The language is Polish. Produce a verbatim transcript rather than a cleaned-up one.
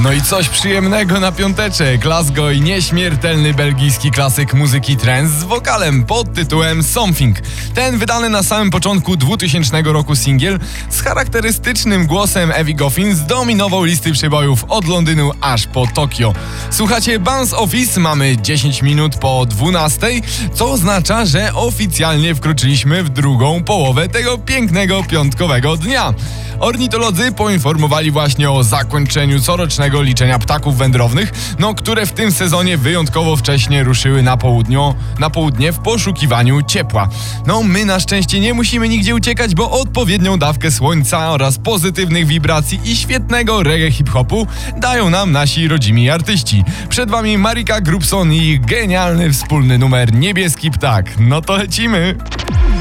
No i coś przyjemnego na piąteczek. Lasgo i nieśmiertelny belgijski klasyk muzyki trance z wokalem pod tytułem Something. Ten wydany na samym początku dwutysięcznego roku singiel z charakterystycznym głosem Evie Goffin zdominował listy przebojów od Londynu aż po Tokio. Słuchacie Bounce Office, mamy dziesięć minut po dwunastej, co oznacza, że oficjalnie wkroczyliśmy w drugą połowę tego pięknego piątkowego dnia. Ornitolodzy poinformowali właśnie o zakończeniu corocznego liczenia ptaków wędrownych, no które w tym sezonie wyjątkowo wcześnie ruszyły na południu, na południe w poszukiwaniu ciepła. No my na szczęście nie musimy nigdzie uciekać, bo odpowiednią dawkę słońca oraz pozytywnych wibracji i świetnego reggae hip-hopu dają nam nasi rodzimi artyści. Przed wami Marika Grubson i genialny wspólny numer Niebieski Ptak. No to lecimy!